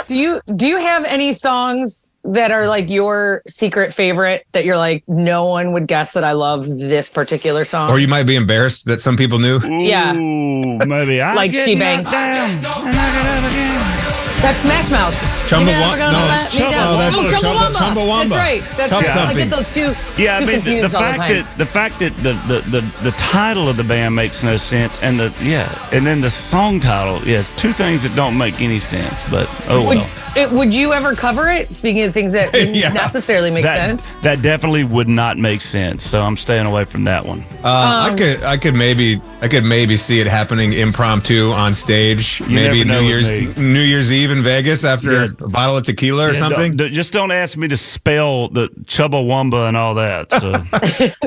Do you have any songs that are like your secret favorite that you're like, no one would guess that I love this particular song? Or you might be embarrassed that some people knew. Yeah. Ooh, maybe. Like She Bangs. That's Smash Mouth. Chumbawamba. No, that's Chumbawamba. That's right. That's right. I get those two. Yeah, I mean the fact that the title of the band makes no sense, and then the song title, yes, two things that don't make any sense. But would you ever cover it? Speaking of things that didn't necessarily make sense, that definitely would not make sense. So I'm staying away from that one. I could maybe see it happening impromptu on stage. Maybe New Year's Eve in Vegas after a bottle of tequila or something. Just don't ask me to spell the Chumbawamba and all that. So.